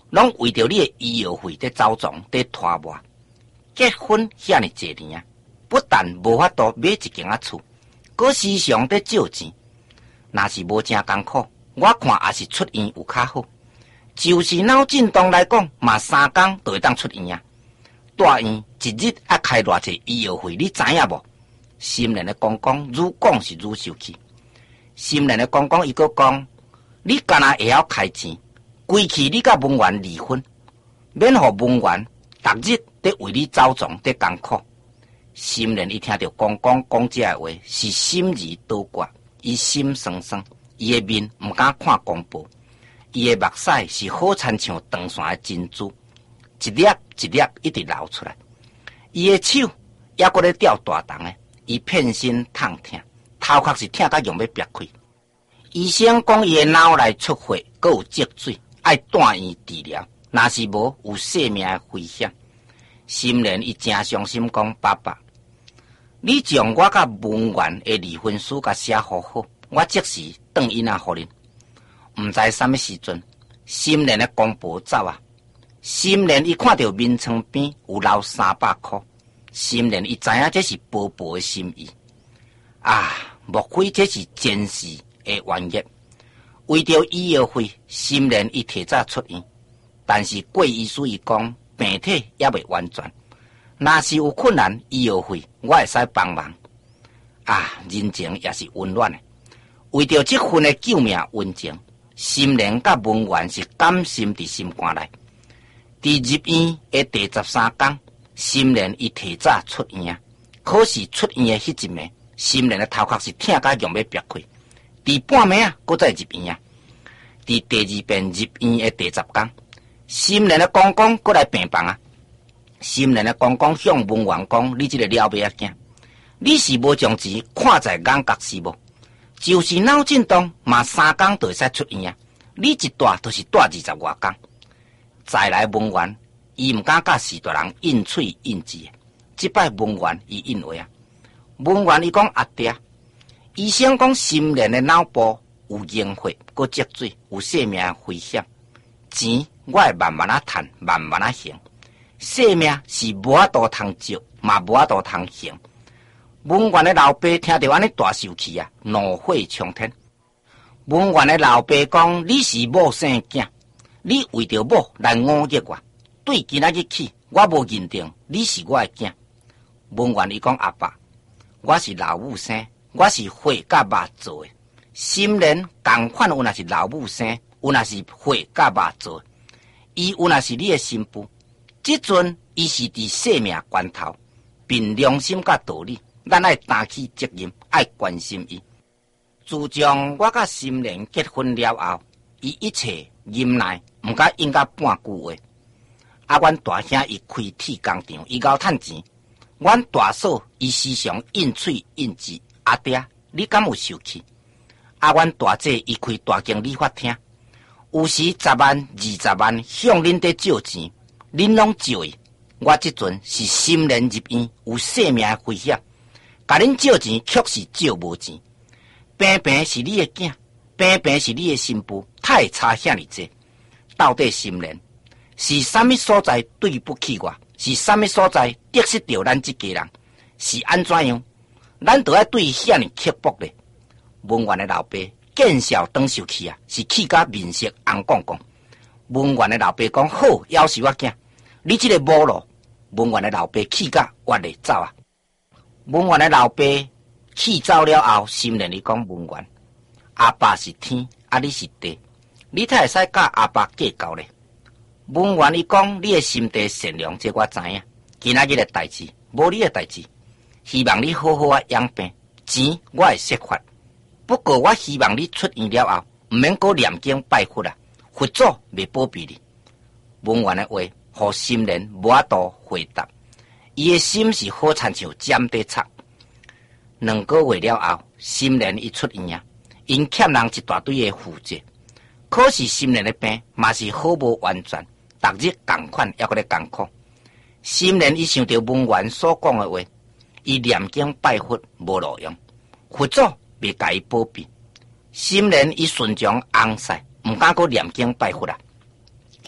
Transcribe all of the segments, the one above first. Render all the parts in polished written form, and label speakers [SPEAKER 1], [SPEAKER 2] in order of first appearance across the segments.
[SPEAKER 1] 拢为着你的医药费在走总在拖磨。结婚遐尼济年啊，不但无法度买一间厝，搁时常在借钱。若是无正艰苦，我看也是出院有较好。就是脑震荡来讲，嘛3天就会当出院啊。大院一日要开偌济医药费，你知影无？心莲的公公愈讲是愈生气。心莲的公公伊个讲，你干那会晓开钱，规气你甲文员离婚，免互文员逐日在为你走总在艰苦。心莲伊听到公公讲这话，是心如刀割，伊心酸酸，伊的面毋敢看公婆。伊的目屎是好亲像长线的珍珠，一粒一粒一直流出来。伊的手还搁咧吊大筒的，伊遍身痛痛，头壳是痛甲用要憋开。医生讲伊的脑内出血，搁有积水，爱住院治疗。若是无有性命的危险。心莲伊真伤心讲：爸爸，你将我甲文员的离婚书甲写好好，我即时转因仔互恁。毋知什么时阵，心莲的公婆走啊。心莲伊看到面床边有留300块，心莲伊知影这是薄薄的心意啊，莫非这是前世的冤业？为着医药费，心莲伊提早出院，但是贵医师伊讲病体也未完全，若是有困难，医药费我会使帮忙啊。人情也是温暖的，为着这份的救命温情。心莲甲文员是甘心伫心肝内。伫入院的第13天，心莲伊提早出院啊。可是出院的迄一暝，心莲的头壳是痛甲用要憋开。伫半暝啊，搁再入院啊。伫第2遍入院的第10天，心莲的公公搁来病房啊。心莲的公公向文员讲：你这个了尾仔囝，你是无将钱看在眼角是无？就是脑震荡，嘛3天就会使出院啊！你一住就是住20外天。再来文员，伊毋敢甲许大人应喙应字，即摆文员伊应话啊。文员伊讲阿爹，医生讲心莲的脑部有凝血，搁积水，有性命危险。钱我会慢慢啊赚，慢慢啊还。性命是无法度通借，嘛无法度通还。文员的老爸听到安尼大受气啊，怒火冲天。文员的老爸讲：你是某生囝，你为着某来误解我，对今仔日起，我无认定你是我的囝。文员伊讲：阿爸，我是老母生，我是血甲肉做的。心莲同款有若是老母生，有若是血甲肉做的。伊有若是你的新妇，即阵伊是伫生命关头，凭良心甲道理。咱爱担起责任，爱关心伊。自从我甲心莲结婚了后，伊一切忍耐，毋敢应甲半句话。啊，阮大兄伊开铁工厂，伊够趁钱。阮大嫂伊时常应喙应字，阿爹，你敢有受气？啊，阮大姐伊开大间理发厅，有时10万、20万向恁在借钱，恁拢借伊。我即阵是心莲入院，有性命危险。甲恁借钱，确实借无钱。平平是你的囝，平平是你的新妇，太差遐尼济。到底心莲是啥物所在对不起我？是啥物所在得失着咱这家人？是安怎样？咱都要对遐尼刻薄咧。文员的老爸见笑当受气啊，是气甲面色红光光。文员的老爸讲：好，夭寿我囝，你这个母路。文员的老爸气甲越嚟走啊。文员的老爸气走了后，心莲里讲：文员，阿爸是天，啊你是地，你才会使甲阿爸计较咧。文员伊讲：你的心地善良，这我知影。今仔日的代志，无你的代志，希望你好好啊养病，钱我会设法。不过我希望你出院了后，毋免搁念经拜佛啦，佛祖未保庇你。文员的话，互心莲无法度回答。伊的心是好亲像尖地插。2个月了后，心莲伊出院啊，因欠人一大堆的负债。可是心莲的病嘛是好无完全，逐日共款还搁咧艰苦。心莲伊想到文员所讲的话，伊念经拜佛无路用，佛祖未甲伊保庇。心莲伊顺从翁婿，毋敢搁念经拜佛啦。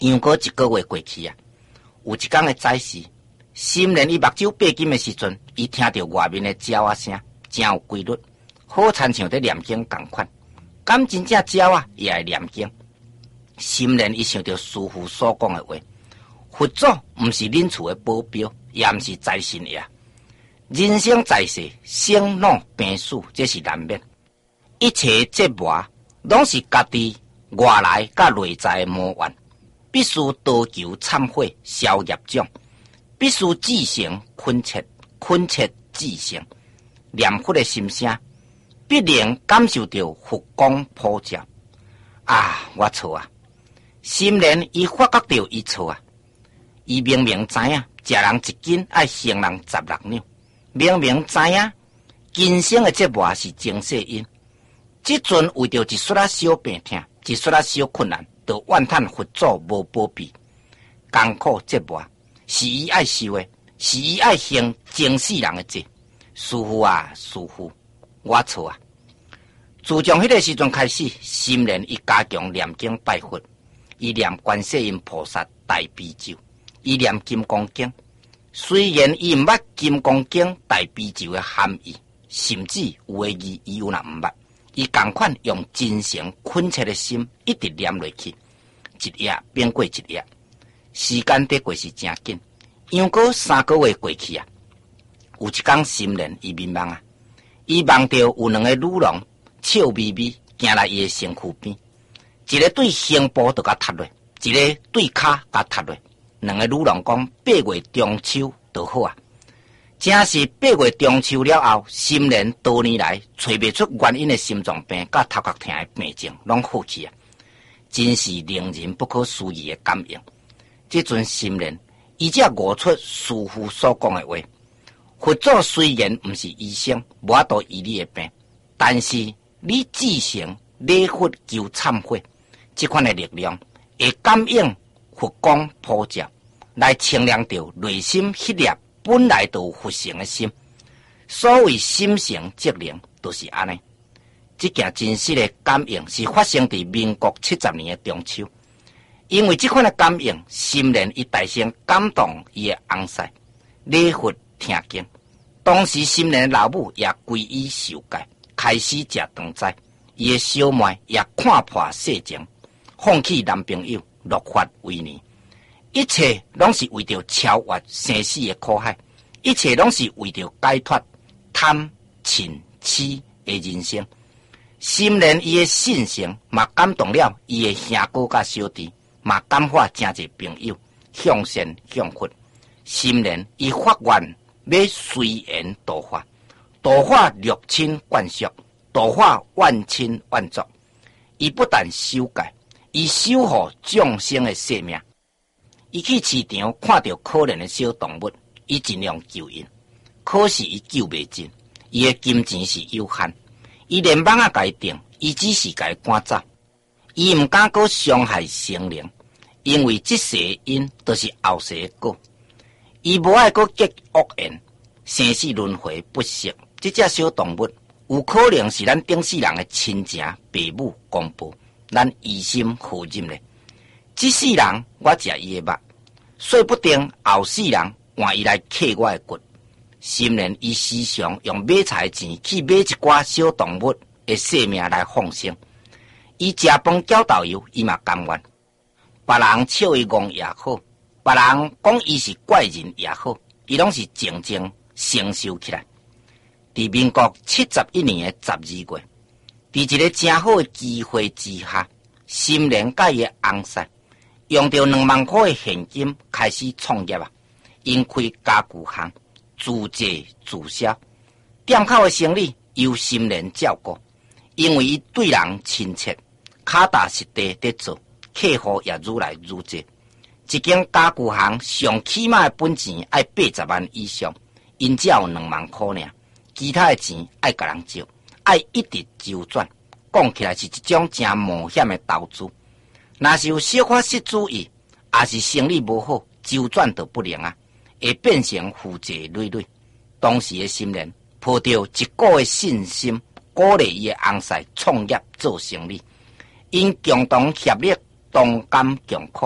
[SPEAKER 1] 又过一个月过去啊，有一天的早时，心莲伊目睭闭紧的时阵，伊听到外面的鸟仔声，真有规律，好亲像在念经同款。敢真正鸟啊也会念经？心莲伊想到师父所讲的话，佛祖毋是恁厝的保镖，也毋是财神爷。人生在世，生老病死，这是难免。一切折磨，拢是家己外来甲内在的魔怨，必须多求忏悔，消业障，必须自省恳切，恳切自省，念佛的心声，必能感受到佛光普照。啊，我错啊！心莲伊发觉到伊错啊！伊明明知影食人一斤爱行人16两，明明知影今生的折磨是前世因，即阵为着一撮仔小病痛，一撮仔小困难，就怨叹佛祖无保庇，艰苦折磨是伊爱受的，是伊爱行前世人的罪。师父啊，师父，我错啊！自从迄个时阵开始，心莲伊加强念经拜佛，伊念观世音菩萨大悲咒，伊念金刚经。虽然伊毋捌金刚经大悲咒的含义，甚至有的字伊有若毋捌，伊同款用真诚恳切的心一直念落去，一夜变过一夜，时间得过是真紧。又过3个月过去啊，有一天心莲伊迷茫啊，伊梦到有2个女郎笑眯眯行来伊的身躯边，一个对胸部就甲踢落，一个对骹甲踢落。2个女郎讲8月中秋就好啊，正是8月中秋了后，心莲多年来找不出原因的心脏病甲头壳疼的病症拢好去啊，真是令人不可思议的感应。这阵心莲伊才悟出师父所讲的话，佛祖虽然毋是医生，无法度医你的病，但是你自省礼佛求忏悔，这款的力量会感应佛光普照，来清凉着内心迄粒本来就有佛性的心。所谓心诚则灵，就是安尼。这件真实的感应是发生在民国70年的中秋，因为这款的感应，心莲伊大声感动伊的翁婿，礼佛听经。当时心莲的老母也皈依受戒，开始食长斋，伊的小妹也看破世情，放弃男朋友，落发为尼。一切拢是为着超越生死的苦海，一切拢是为着解脱贪嗔痴的人生。心莲伊的信心嘛感动了伊的兄哥甲小弟，嘛感化真侪朋友向善向佛。心莲伊发愿要随缘度化，度化6000眷属，度化万亲万族。伊不但修戒，伊守护众生的性命。伊去市场看到可怜的小动物，伊尽量救因，可是伊救袂尽，伊的金钱是有限，伊连网仔甲伊定，伊只是甲伊赶走，伊毋敢搁伤害生灵，因为这世的因都是后世的果，伊无爱搁结恶缘，生死轮回不息。这只小动物有可能是咱顶世人的亲情、父母、公婆，咱疑心何忍呢？这世人我食伊的肉，说不定后世人换伊来克我的骨。心莲伊时常用买菜钱去买一寡小动物的性命来放生。伊食饭搅豆油，伊嘛甘愿。别人笑伊戆也好，别人讲伊是怪人也好，伊拢是静静承受起来。伫民国71年的12月，伫一个真好的机会之下，心莲甲伊的翁婿用着2万块的现金开始创业啊！因开家具行，自制自销，店口的生意由心莲照顾，因为伊对人亲切，脚踏实地在做，客户也愈来愈多。一间家具行上起码的本钱要80万以上，因只有2万块尔，其他的钱要甲人借，要一直周转。讲起来是一种真冒险的投资。若是有小可失主意，也是生意无好，周转都不灵啊，会变成负债累累。当时的心莲抱着一股的信心，鼓励伊的翁婿创业做生意，因共同协力，同甘共苦，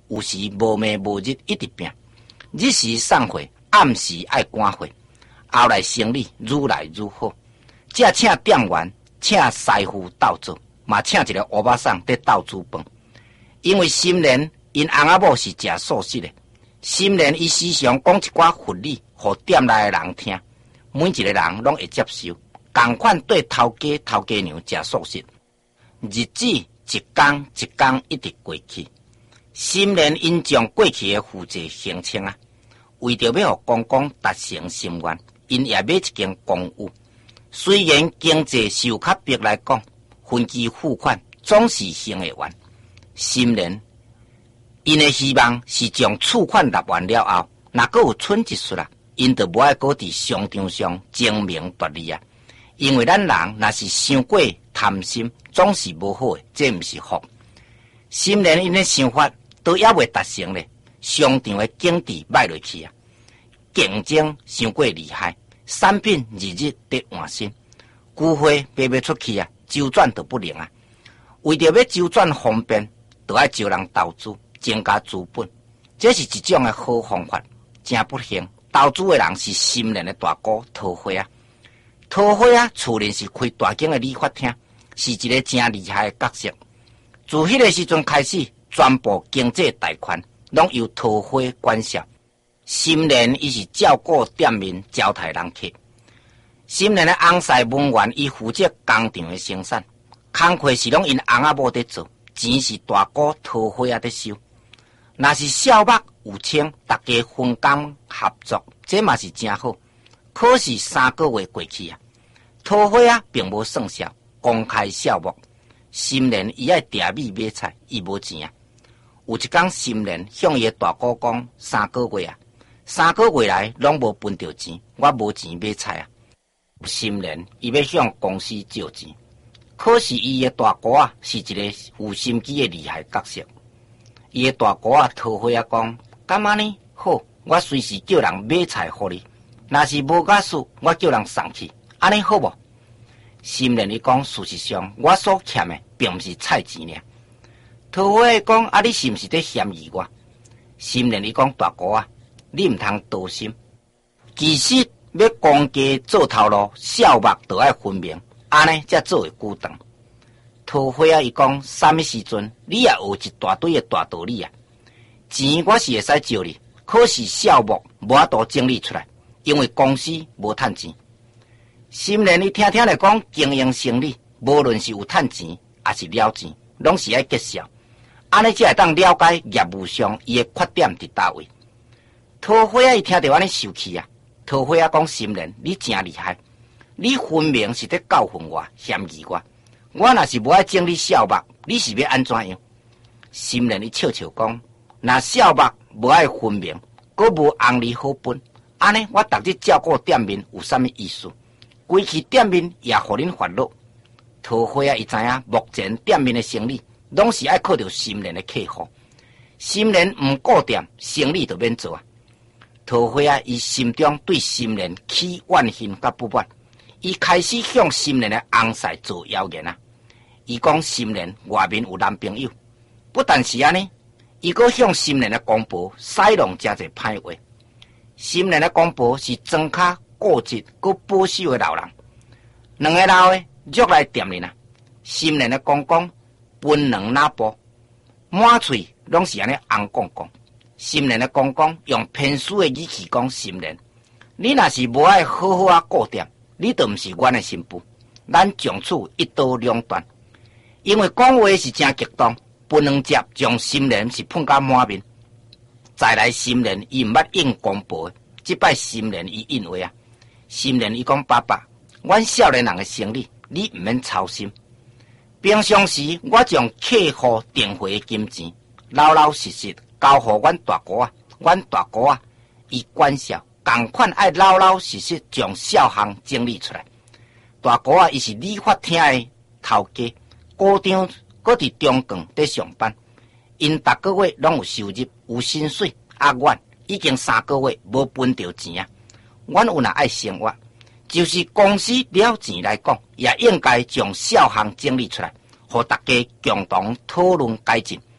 [SPEAKER 1] 有时无暝无日一直拼，日时送货，暗时爱赶货，后来生意愈来愈好。这请店员，请师傅斗做，嘛请一个乌巴桑在斗煮饭。因为心莲因翁仔某是食素食的，心莲伊时常讲一寡佛理，互店内的人听，每一个人拢会接受。同款对头家娘食素食，日子一天一天一直过去。心莲因将过去的负债还清啊，为着要互公公达成心愿，因也买一间公寓。虽然经济受较迫来讲，分期付款总是行会完。心莲因的希望是将厝款纳完了后，若阁有剩一丝啦，因就无爱搁伫商场上争名夺利啊。因为咱人若是伤过贪心，总是无好的，这毋是福。心莲因的想法都还未达成咧，商场的经济歹落去啊，竞争伤过厉害，产品日日在换新，旧货卖不出去啊，周转都不灵啊。为着要周转方便，就要招人投资，增加资本，这是一种的好方法。真不幸，投资的人是心莲的大哥桃花啊。桃花啊，厝内是开大间的理发厅，是一个真厉害的角色。自迄个时阵开始，全部经济贷款拢由桃花管辖。心莲伊是照顾店面招待人客。心莲的翁婿文员伊负责工厂的生产，工课是拢因翁仔某在做，钱是大哥桃花啊在收。若是小目有清，大家分工合作，这嘛是真好。可是3个月过去啊，桃花啊并无算数，公开笑目。心莲伊爱茶米买菜，伊无钱啊。有一天，心莲向伊大哥讲：3个月啊，3个月来拢无分到钱，我无钱买菜啊。心莲伊要向公司借钱，可是伊的大哥啊是一个有心机的厉害角色。伊的大哥啊桃花啊讲：干嘛呢？好，我随时叫人买菜互你。若是无假事，我叫人送去，安尼好无？心莲伊讲，事实上我所欠的并不是菜钱尔。桃花讲：啊，你是毋是在嫌疑我？心莲伊讲：大哥啊，你毋通多心。其实要公家做头路，小目都要分明，安尼才做会久长。桃花啊，伊讲：啥物时阵你也学一大堆的大道理啊？钱我是会使借你，可是小目无法度整理出来。因为公司无趁钱，心莲你听听来讲，经营生意，无论是有趁钱还是了钱，拢是爱结销，安尼才会当了解业务上伊的缺点伫叨位。桃花啊，伊听到安尼受气啊！桃花啊，讲心莲，你真厉害，你分明是在教训我，嫌疑我。我若是无爱整理小目，你是要安怎样？心莲伊笑笑讲，若小目无爱分明，阁无红利好分。安尼，我逐日照顾店面有啥物意思？规期店面也互恁烦恼。桃花啊，伊知影目前店面的生意拢是爱靠着心莲的客户，心莲毋顾店，生意就免做啊。桃花啊，伊心中对心莲起怨恨甲不满，伊开始向心莲的翁婿做谣言啊。伊讲心莲外面有男朋友，不但是安尼，伊阁向心莲的公婆使弄真侪歹话。心莲的公婆是庄卡固执佮保守的老人，两个老的约来店里啊。心莲的公公分两哪步，满嘴拢是安尼红讲讲。心莲的公公用偏私的语气讲：心莲，你若是无爱好好啊顾店，你就毋是阮的新妇，咱从此一刀两断。因为讲话是真激动，不能接将心莲是碰到满面。再来，心莲伊毋捌应公婆，即摆心莲伊应话啊。心莲伊讲：爸爸，阮少年人的生意，你毋免操心。平常时我将客户订货的金钱，老老实实交互阮大哥啊。阮大哥啊，伊管销，同款爱老老实实将小项整理出来。大哥啊，伊是理发厅的头家，高场搁伫中港在上班。因逐个月拢有收入，有薪水，啊，阮已经3个月无分到钱啊。阮有哪爱生活，就是公司了钱来讲，也应该将小项整理出来，互大家共同讨论改进。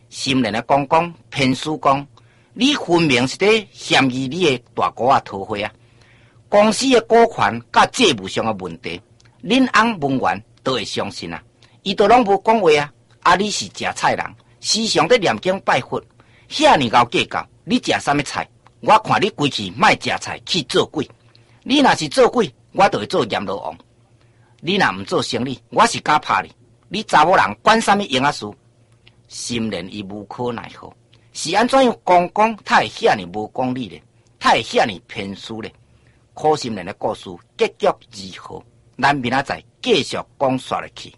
[SPEAKER 1] 心灵的讲骗师讲，你分明是在嫌疑你的大哥啊逃回啊！公司的股权甲债务上的问题，恁翁文员都会相信啊！伊都拢无讲话啊！啊，你是食菜人，时常在念经拜佛，遐尼高计较，你食啥物菜？我看你规气卖食菜去做鬼。你若是做鬼，我就会做阎罗王。你若毋做生意，我是敢拍你。你查某人管啥物用啊事？心莲伊无可奈何，是安怎样讲，他会遐尼无讲理咧？他会遐尼偏私咧？可心莲的故事结局如何？咱明仔载继续讲说落去。